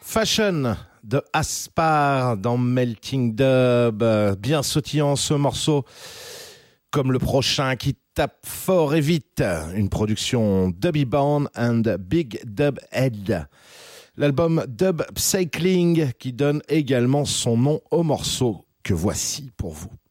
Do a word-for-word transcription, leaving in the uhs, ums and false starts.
Fashion de Aspar dans Melting Dub, bien sautillant ce morceau, comme le prochain qui tape fort et vite, une production Dubby Band and Big Dub Head. L'album Dub Cycling qui donne également son nom au morceau que voici pour vous.